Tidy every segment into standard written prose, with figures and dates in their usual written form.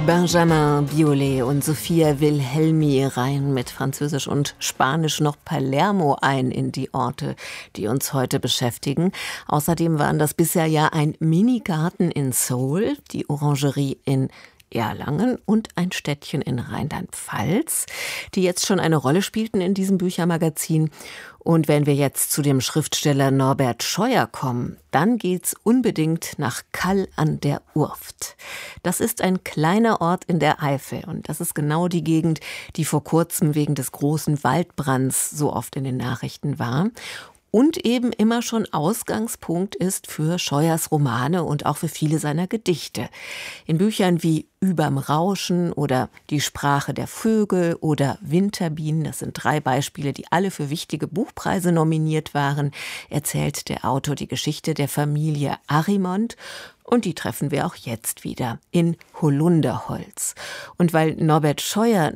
Benjamin Biolay und Sophia Wilhelmi reihen mit Französisch und Spanisch noch Palermo ein in die Orte, die uns heute beschäftigen. Außerdem waren das bisher ja ein Minigarten in Seoul, die Orangerie in Erlangen und ein Städtchen in Rheinland-Pfalz, die jetzt schon eine Rolle spielten in diesem Büchermagazin. Und wenn wir jetzt zu dem Schriftsteller Norbert Scheuer kommen, dann geht's unbedingt nach Kall an der Urft. Das ist ein kleiner Ort in der Eifel und das ist genau die Gegend, die vor kurzem wegen des großen Waldbrands so oft in den Nachrichten war. Und eben immer schon Ausgangspunkt ist für Scheuers Romane und auch für viele seiner Gedichte. In Büchern wie Überm Rauschen oder Die Sprache der Vögel oder Winterbienen, das sind 3 Beispiele, die alle für wichtige Buchpreise nominiert waren, erzählt der Autor die Geschichte der Familie Arimont. Und die treffen wir auch jetzt wieder in Holunderholz. Und weil Norbert Scheuer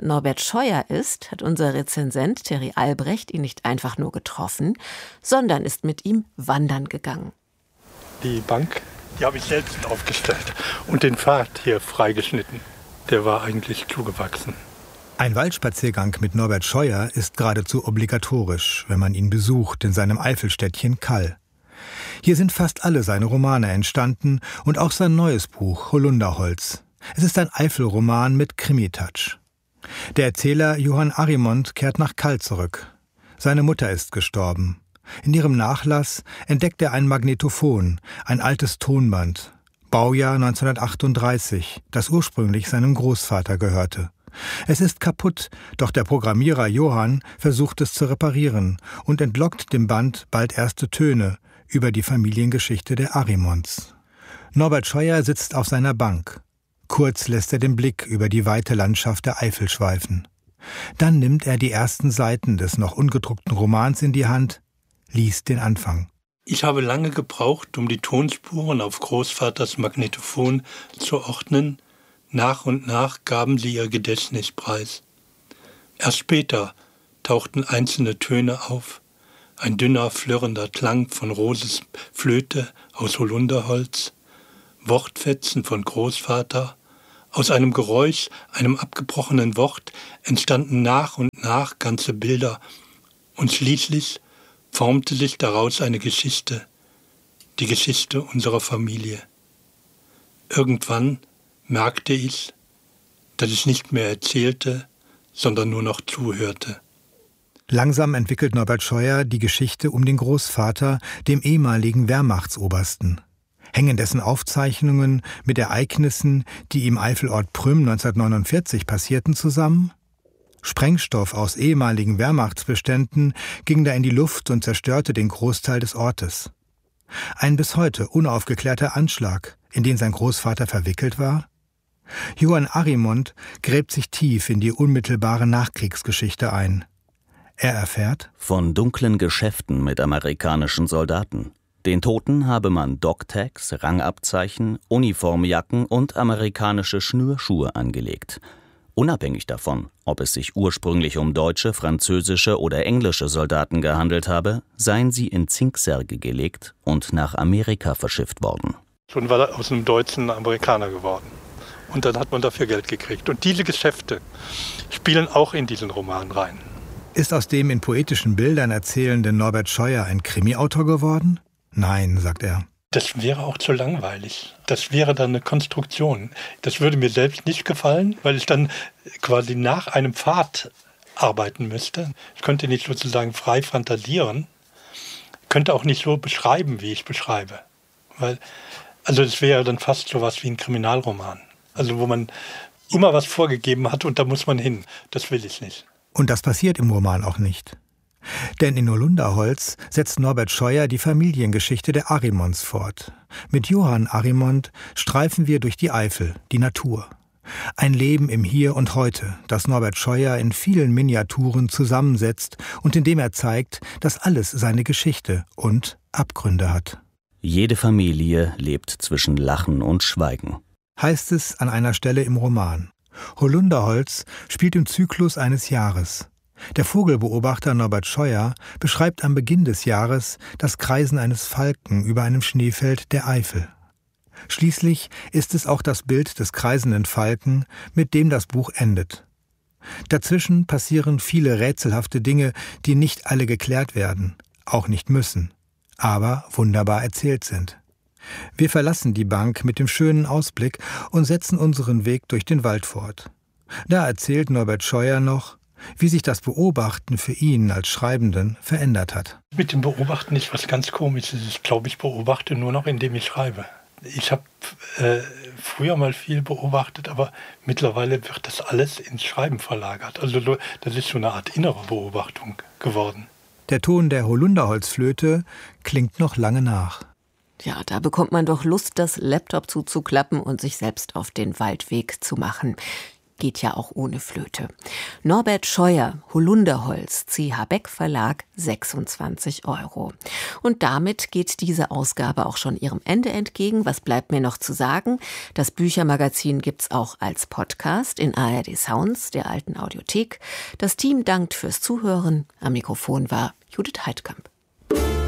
ist, hat unser Rezensent Terry Albrecht ihn nicht einfach nur getroffen, sondern ist mit ihm wandern gegangen. Die Bank, die habe ich selbst aufgestellt und den Pfad hier freigeschnitten. Der war eigentlich zugewachsen. Ein Waldspaziergang mit Norbert Scheuer ist geradezu obligatorisch, wenn man ihn besucht in seinem Eifelstädtchen Kall. Hier sind fast alle seine Romane entstanden und auch sein neues Buch Holunderholz. Es ist ein Eifelroman mit Krimi-Touch. Der Erzähler Johann Arimont kehrt nach Kall zurück. Seine Mutter ist gestorben. In ihrem Nachlass entdeckt er ein Magnetophon, ein altes Tonband. Baujahr 1938, das ursprünglich seinem Großvater gehörte. Es ist kaputt, doch der Programmierer Johann versucht es zu reparieren und entlockt dem Band bald erste Töne über die Familiengeschichte der Arimonts. Norbert Scheuer sitzt auf seiner Bank. Kurz lässt er den Blick über die weite Landschaft der Eifel schweifen. Dann nimmt er die ersten Seiten des noch ungedruckten Romans in die Hand, liest den Anfang. Ich habe lange gebraucht, um die Tonspuren auf Großvaters Magnetophon zu ordnen. Nach und nach gaben sie ihr Gedächtnis preis. Erst später tauchten einzelne Töne auf. Ein dünner, flirrender Klang von Roses Flöte aus Holunderholz, Wortfetzen von Großvater. Aus einem Geräusch, einem abgebrochenen Wort, entstanden nach und nach ganze Bilder. Und schließlich formte sich daraus eine Geschichte, die Geschichte unserer Familie. Irgendwann merkte ich, dass ich nicht mehr erzählte, sondern nur noch zuhörte. Langsam entwickelt Norbert Scheuer die Geschichte um den Großvater, dem ehemaligen Wehrmachtsobersten. Hängen dessen Aufzeichnungen mit Ereignissen, die im Eifelort Prüm 1949 passierten, zusammen? Sprengstoff aus ehemaligen Wehrmachtsbeständen ging da in die Luft und zerstörte den Großteil des Ortes. Ein bis heute unaufgeklärter Anschlag, in den sein Großvater verwickelt war? Johann Arimont gräbt sich tief in die unmittelbare Nachkriegsgeschichte ein. Er erfährt: Von dunklen Geschäften mit amerikanischen Soldaten. Den Toten habe man Dogtags, Rangabzeichen, Uniformjacken und amerikanische Schnürschuhe angelegt. Unabhängig davon, ob es sich ursprünglich um deutsche, französische oder englische Soldaten gehandelt habe, seien sie in Zinksärge gelegt und nach Amerika verschifft worden. Schon war er aus einem Deutschen Amerikaner geworden. Und dann hat man dafür Geld gekriegt. Und diese Geschäfte spielen auch in diesen Roman rein. Ist aus dem in poetischen Bildern erzählenden Norbert Scheuer ein Krimi-Autor geworden? Nein, sagt er. Das wäre auch zu langweilig. Das wäre dann eine Konstruktion. Das würde mir selbst nicht gefallen, weil ich dann quasi nach einem Pfad arbeiten müsste. Ich könnte nicht sozusagen frei fantasieren, könnte auch nicht so beschreiben, wie ich beschreibe. Also das wäre dann fast so was wie ein Kriminalroman. Also wo man immer was vorgegeben hat und da muss man hin. Das will ich nicht. Und das passiert im Roman auch nicht. Denn in Holunderholz setzt Norbert Scheuer die Familiengeschichte der Arimonts fort. Mit Johann Arimont streifen wir durch die Eifel, die Natur. Ein Leben im Hier und Heute, das Norbert Scheuer in vielen Miniaturen zusammensetzt und in dem er zeigt, dass alles seine Geschichte und Abgründe hat. Jede Familie lebt zwischen Lachen und Schweigen, heißt es an einer Stelle im Roman. Holunderholz spielt im Zyklus eines Jahres. Der Vogelbeobachter Norbert Scheuer beschreibt am Beginn des Jahres das Kreisen eines Falken über einem Schneefeld der Eifel. Schließlich ist es auch das Bild des kreisenden Falken, mit dem das Buch endet. Dazwischen passieren viele rätselhafte Dinge, die nicht alle geklärt werden, auch nicht müssen, aber wunderbar erzählt sind. Wir verlassen die Bank mit dem schönen Ausblick und setzen unseren Weg durch den Wald fort. Da erzählt Norbert Scheuer noch, wie sich das Beobachten für ihn als Schreibenden verändert hat. Mit dem Beobachten ist was ganz Komisches. Ich glaube, ich beobachte nur noch, indem ich schreibe. Ich habe früher mal viel beobachtet, aber mittlerweile wird das alles ins Schreiben verlagert. Also das ist so eine Art innere Beobachtung geworden. Der Ton der Holunderholzflöte klingt noch lange nach. Ja, da bekommt man doch Lust, das Laptop zuzuklappen und sich selbst auf den Waldweg zu machen. Geht ja auch ohne Flöte. Norbert Scheuer, Holunderholz, CH Beck Verlag, 26 €. Und damit geht diese Ausgabe auch schon ihrem Ende entgegen. Was bleibt mir noch zu sagen? Das Büchermagazin gibt's auch als Podcast in ARD Sounds, der alten Audiothek. Das Team dankt fürs Zuhören. Am Mikrofon war Judith Heidkamp.